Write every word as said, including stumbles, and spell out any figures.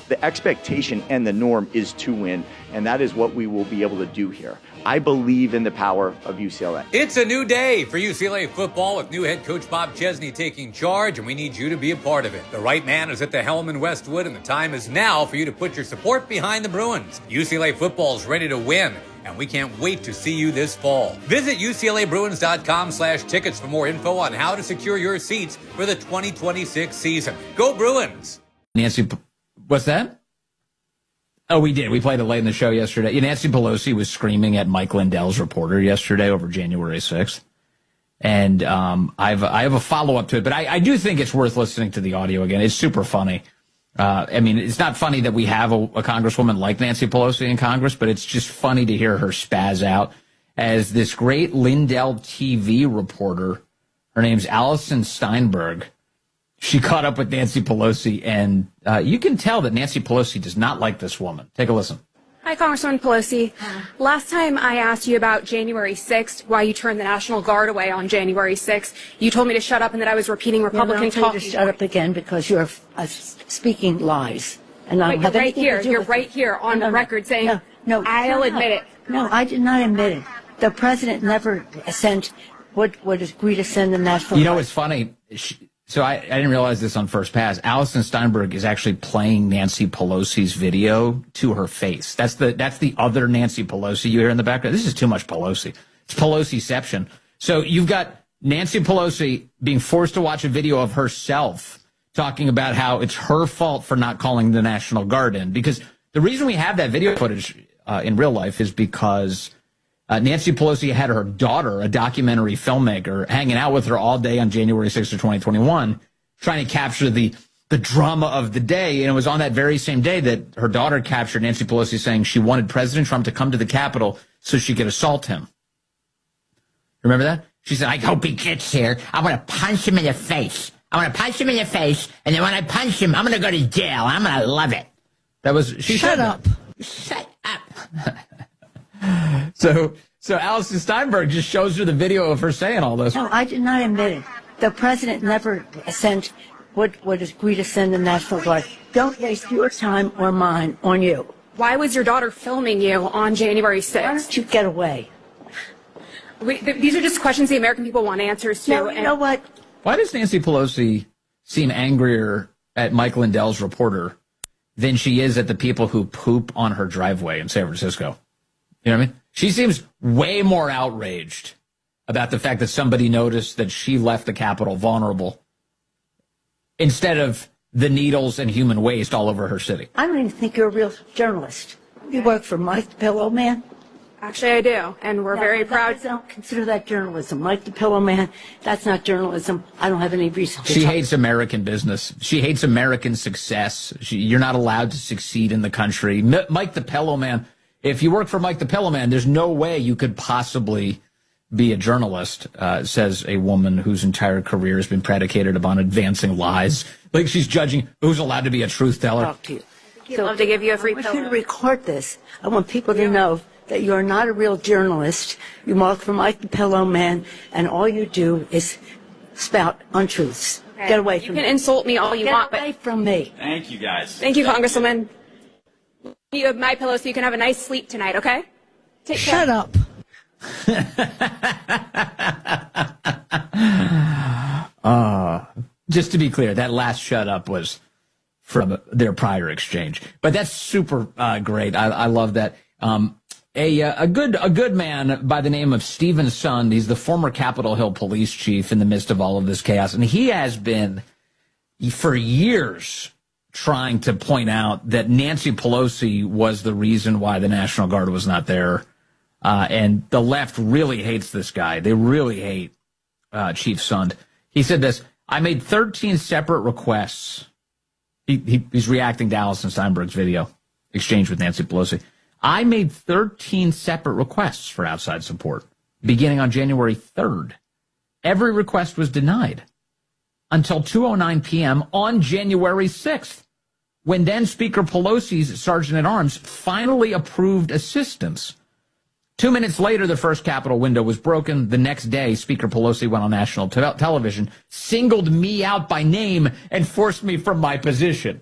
The expectation and the norm is to win, and that is what we will be able to do here. I believe in the power of U C L A. It's a new day for U C L A football with new head coach Bob Chesney taking charge, and we need you to be a part of it. The right man is at the helm in Westwood, and the time is now for you to put your support behind the Bruins. U C L A football is ready to win, and we can't wait to see you this fall. Visit U C L A Bruins dot com slash tickets for more info on how to secure your seats for the twenty twenty-six season. Go Bruins! Nancy, what's that? Oh, we did. We played it late in the show yesterday. Yeah, Nancy Pelosi was screaming at Mike Lindell's reporter yesterday over January sixth. And um, I've, I have a follow-up to it, but I, I do think it's worth listening to the audio again. It's super funny. Uh, I mean, it's not funny that we have a, a congresswoman like Nancy Pelosi in Congress, but it's just funny to hear her spaz out as this great Lindell T V reporter. Her name's Allison Steinberg. She caught up with Nancy Pelosi, and uh, you can tell that Nancy Pelosi does not like this woman. Take a listen. Hi, Congresswoman Pelosi. Last time I asked you about January sixth, why you turned the National Guard away on January sixth, you told me to shut up and that I was repeating Republican talk. talk. To shut up again because you're uh, speaking lies. And I Wait, you're right here. You're right here on no, the no, record saying, no, no, I'll admit it. No, I did not admit it. The president never sent, would, would agree to send the National You know Guard. what's funny? She, So I, I didn't realize this on first pass. Allison Steinberg is actually playing Nancy Pelosi's video to her face. That's the that's the other Nancy Pelosi you hear in the background. This is too much Pelosi. It's Pelosiception. So you've got Nancy Pelosi being forced to watch a video of herself talking about how it's her fault for not calling the National Guard in. Because the reason we have that video footage uh, in real life is because Uh, Nancy Pelosi had her daughter, a documentary filmmaker, hanging out with her all day on January sixth of twenty twenty-one, trying to capture the the drama of the day. And it was on that very same day that her daughter captured Nancy Pelosi saying she wanted President Trump to come to the Capitol so she could assault him. Remember that? She said, I hope he gets here. I'm going to punch him in the face. I'm going to punch him in the face. And then when I punch him, I'm going to go to jail. I'm going to love it. That was, she Shut said up. That. Shut up. So, so Allison Steinberg just shows her the video of her saying all this. No, I did not admit it. The president never sent, would, would agree to send the National Guard. Don't waste your time or mine on you. Why was your daughter filming you on January Why sixth? don't you get away? We, th- these are just questions the American people want answers to. No, you and- know what? Why does Nancy Pelosi seem angrier at Mike Lindell's reporter than she is at the people who poop on her driveway in San Francisco? You know what I mean? She seems way more outraged about the fact that somebody noticed that she left the Capitol vulnerable instead of the needles and human waste all over her city. I don't even think you're a real journalist. You work for Mike the Pillow Man? Actually, I do, and we're No, very that proud. is- I don't consider that journalism. Mike the Pillow Man, that's not journalism. I don't have any reason to She talk. hates American business. She hates American success. She, you're not allowed to succeed in the country. M- Mike the Pillow Man. If you work for Mike the Pillow Man, there's no way you could possibly be a journalist, uh, says a woman whose entire career has been predicated upon advancing lies. Like she's judging who's allowed to be a truth teller. Talk to you. He'd love to give you a free I want you to pillow. record this. I want people to know that you're not a real journalist. You work for Mike the Pillow Man, and all you do is spout untruths. Okay. Get away You from can me. insult me all you Get want, away but from me. Thank you, guys. thank you, Congresswoman. You have my pillow so you can have a nice sleep tonight, okay? Take care. Shut up. uh, just to be clear, that last shut up was from their prior exchange. But that's super uh, great. I, I love that. Um, a uh, a good a good man by the name of Stephen Sund. He's the former Capitol Hill police chief in the midst of all of this chaos, and he has been for years trying to point out that Nancy Pelosi was the reason why the National Guard was not there. Uh, and the left really hates this guy. They really hate uh, Chief Sund. He said this, I made thirteen separate requests. He, he, he's reacting to Allison Steinberg's video exchange with Nancy Pelosi. I made thirteen separate requests for outside support beginning on January third. Every request was denied until two oh nine p.m. on January sixth, when then Speaker Pelosi's Sergeant-at-Arms finally approved assistance. Two minutes later, the first Capitol window was broken. The next day, Speaker Pelosi went on national te- television, singled me out by name, and forced me from my position.